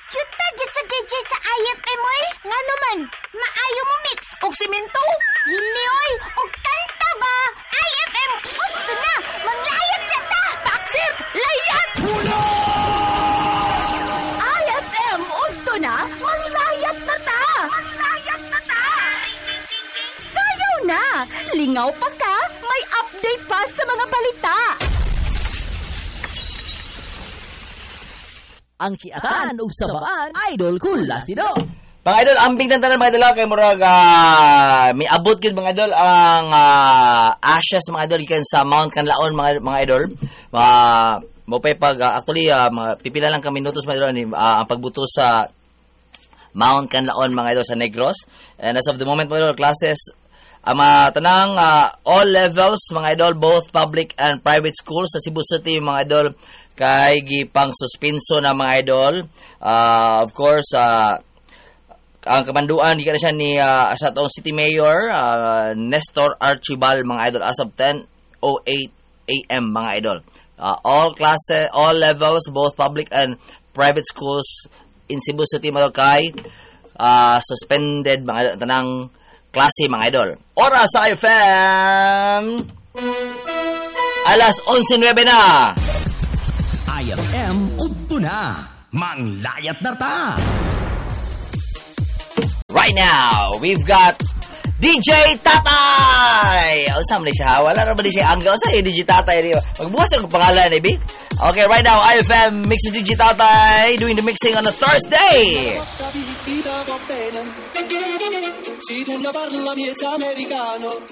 Yuta, dyan sa DJ sa IFM, oy. Nga naman, maayo mo mix. Og simento? Hili, oy. Og kanta ba? IFM, usto na. Manglayat sa ta. Taksit! Layat! IFM, usto na? Manglayat na ta! Sayaw na! Lingaw pa ka, may update pa sa mga balita. Ang kiatan ug sabaan, idol cool lastido. Mga idol, ambing tantanan mga idol kay murag may abot gid mga idol ang ashes mga idol gikan sa Mount Canlaon mga idol. Mopay pag actually mga pipila lang ka minutos mga idol ang pagbuto sa Mount Canlaon mga idol sa Negros. And as of the moment mga idol, classes tanang all levels mga idol, both public and private schools sa Cebu City mga idol kay gipang suspenso na mga idol. Of course ang kamanduan di kana siya ni sa atong City Mayor Nestor Archibald mga idol as of 10:08 AM mga idol. All classes, all levels, both public and private schools in Cebu City mga kay suspended mga tanang klase mga idol. Oras sa FM alas 11:09 na. IFM udto na. Manglayat na ta. Right now, we've got DJ Tatay! Saan mo siya? Wala na ba siya? Ang gawin sa DJ Tatay. Magbukas ang pangalan, eh, Big? Okay, right now, IFM mixes DJ Tatay doing the mixing on a Thursday. Si tu non parla miezza americano